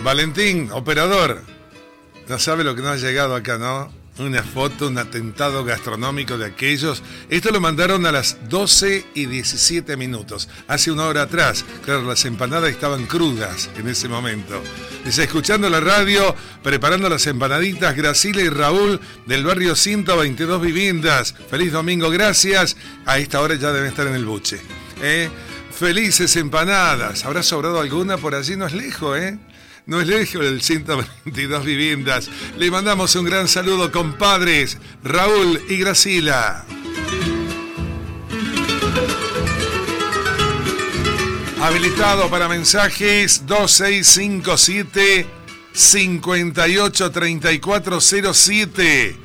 Valentín, operador. No sabe lo que nos ha llegado acá, ¿no? Una foto, un atentado gastronómico de aquellos. Esto lo mandaron a las 12:17, hace una hora atrás. Claro, las empanadas estaban crudas en ese momento. Dice, escuchando la radio, preparando las empanaditas, Graciela y Raúl del barrio 122 Viviendas. Feliz domingo, gracias. A esta hora ya deben estar en el buche. Felices empanadas. ¿Habrá sobrado alguna por allí? No es lejos, No es lejos del 122 Viviendas. Le mandamos un gran saludo, compadres, Raúl y Graciela. Habilitado para mensajes 2657 583407.